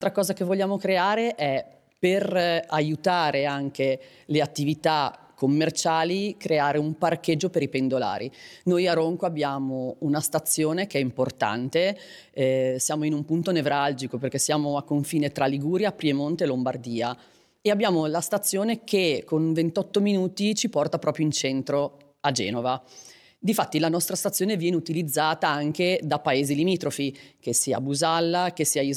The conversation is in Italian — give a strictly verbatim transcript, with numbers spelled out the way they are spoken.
Altra cosa che vogliamo creare è, per aiutare anche le attività commerciali, creare un parcheggio per i pendolari. Noi a Ronco abbiamo una stazione che è importante, eh, siamo in un punto nevralgico perché siamo a confine tra Liguria, Piemonte e Lombardia e abbiamo la stazione che con ventotto minuti ci porta proprio in centro a Genova. Difatti la nostra stazione viene utilizzata anche da paesi limitrofi, che sia Busalla, che sia